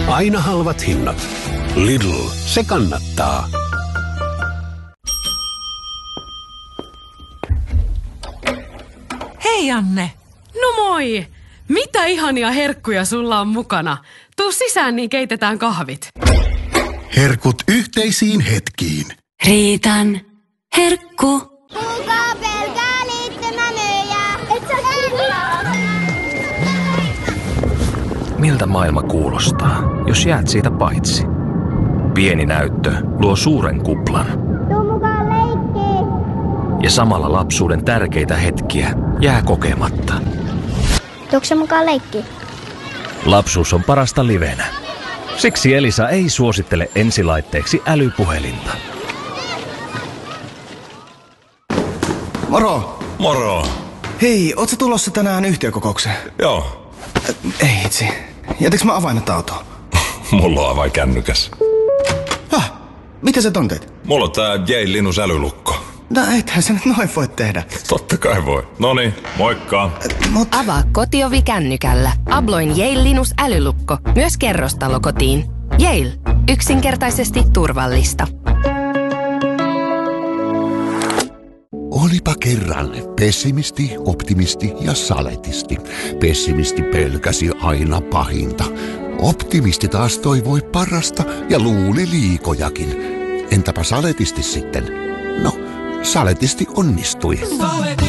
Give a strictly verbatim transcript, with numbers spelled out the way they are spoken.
Aina halvat hinnat. Lidl, se kannattaa. Hei Anne. No moi! Mitä ihania herkkuja sulla on mukana? Tuu sisään, niin keitetään kahvit. Herkut yhteisiin hetkiin. Riitan herkku. Kuka pelkää liittymänöjä? Et sä Miltä maailma kuulostaa, jos jäät siitä paitsi? Pieni näyttö luo suuren kuplan. Tuu mukaan leikkiin. Ja samalla lapsuuden tärkeitä hetkiä jää kokematta. Tuukse mukaan leikkiin? Lapsuus on parasta livenä. Siksi Elisa ei suosittele ensilaitteeksi älypuhelinta. Moro! Moro! Hei, ootko tulossa tänään yhtiökokoukseen? Joo. Ei itse. Jätäks mä avaimet autoon? Mulla on avain kännykäs. Häh? Miten sä ton teet? Mulla on tää Yale Linus älylukko. No ethän sä nyt noin voi tehdä. Totta kai voi. Noniin, moikka. Mut... Avaa kotiovi kännykällä. Abloin Yale Linus älylukko. Myös kerrostalokotiin. Yale. Yksinkertaisesti turvallista. Olipa kerran pessimisti, optimisti ja saletisti. Pessimisti pelkäsi aina pahinta. Optimisti taas toivoi parasta ja luuli liikojakin. Entäpä saletisti sitten? No, saletisti onnistui.